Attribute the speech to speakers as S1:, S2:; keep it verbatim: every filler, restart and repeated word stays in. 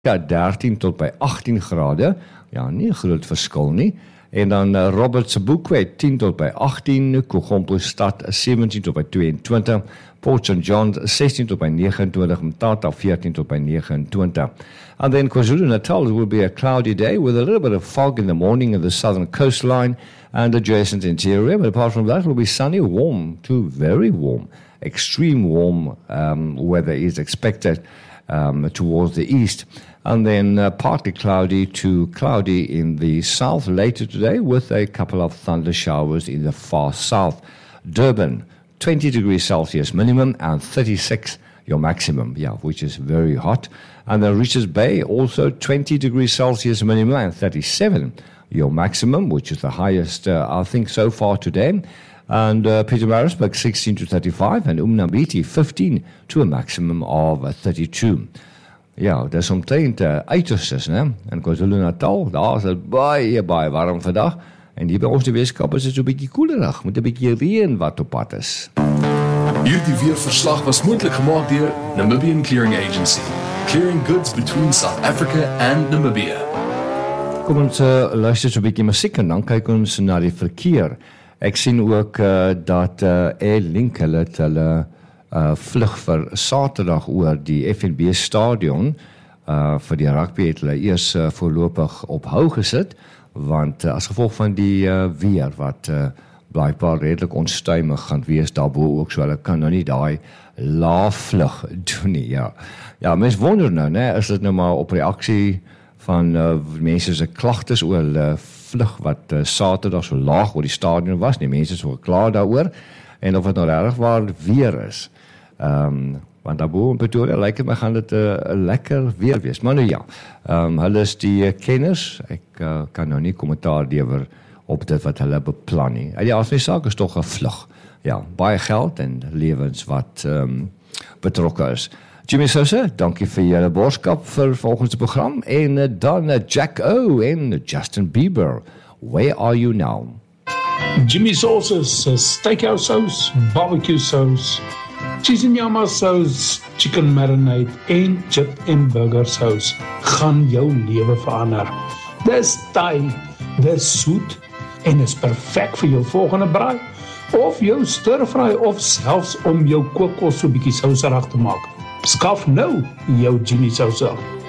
S1: dertien tot by agttien grade, ja, nie 'n groot verskil nie. En dan uh, Robert Sobukwe, tien tot by agttien, Kogompo-Stad, sewentien tot by tweeëntwintig, Port Saint John, sestien tot by negenentwintig, Mthatha, veertien tot by negenentwintig. And then KwaZulu-Natal, it will be a cloudy day with a little bit of fog in the morning in the southern coastline and adjacent interior, but apart from that, it will be sunny, warm to very warm. Extreme warm um, weather is expected um, towards the east. And then uh, partly cloudy to cloudy in the south later today with a couple of thunder showers in the far south. Durban, twenty degrees Celsius minimum and thirty-six your maximum, yeah, which is very hot. And then Richards Bay, also twenty degrees Celsius minimum and thirty-seven your maximum, which is the highest, uh, I think, so far today. And uh, Pietermaritzburg, sixteen to thirty-five, and Umnambiti, fifteen to a maximum of uh, thirty-two. Ja, dis omtrent uh, uiterstes, né? In KwaZulu-Natal, daar is dit baie, baie warm vandag. En hier by ons die Weskaap is dit so 'n bietjie koelerig, met 'n bietjie reën wat op pad is.
S2: Hierdie weerverslag was moontlik gemaak deur Namibian Clearing Agency, clearing goods between South Africa and Namibia.
S1: Kom ons uh, luister so 'n bietjie musiek en dan kyk ons na die verkeer. Ek sien ook uh, dat uh, Airlink hulle het hulle uh, vlug vir Saterdag oor die F N B stadion uh, vir die rugby het hulle eers uh, voorlopig op hou gesit, want uh, as gevolg van die uh, weer wat uh, blijkbaar redelik onstuimig gaan wees daarbo ook, so hulle kan nou nie daai laafvlug doen nie, ja. Ja, mens wonder nou, né, is dit nou maar op reaksie van uh, mense se klagtes oor hulle vlug wat uh, Saterdag so laag oor die stadion was, nie, mense is so klaar daaroor, en of het nou regtig waar weer is. Um, want daarbo in Pretoria lyk dit my gaan dit 'n uh, lekker weer wees, maar nou ja, um, hulle is die uh, kenners, ek uh, kan nou nie kommentaar lewer op dit wat hulle beplan nie. En ja, as die saak is tog 'n vlug. Ja, baie geld en lewens wat um, betrokke is. Jimmy Sosa, dankie vir julle boodskap vir volgende program. En uh, dan uh, Jack O en Justin Bieber. Where are you now?
S3: Jimmy Sosa's uh, steakhouse sauce, barbecue sauce, cheese and yama sauce, chicken marinade en chip en burger sauce gaan jou lewe verander. Dis Thai, dis soet en is perfek vir jou volgende braai of jou stir-fry of selfs om jou kookkos so bietjie souserig te maak. Skaf nou jou Jimmy Sosa.